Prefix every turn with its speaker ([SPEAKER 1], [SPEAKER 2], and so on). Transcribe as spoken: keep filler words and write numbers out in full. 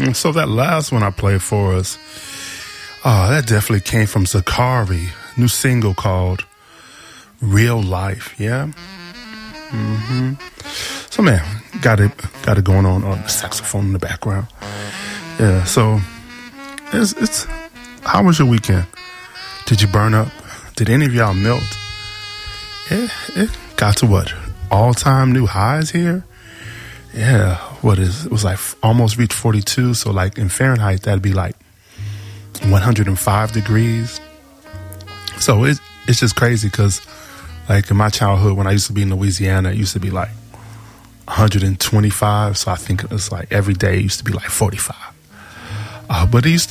[SPEAKER 1] So that last one I played for us, oh, that definitely came from Zakari, new single called Real Life, yeah? Mm-hmm. So, man, got it, got it going on on the saxophone in the background. Yeah, so it's, it's, how was your weekend? Did you burn up? Did any of y'all melt? It, it got to what? All-time new highs here? Yeah, what is, it was like almost reached forty-two, so like in Fahrenheit, that'd be like one hundred five degrees. So it, it's just crazy because like in my childhood, when I used to be in Louisiana, it used to be like one hundred twenty-five, so I think it was like every day it used to be like forty-five. Uh, but it used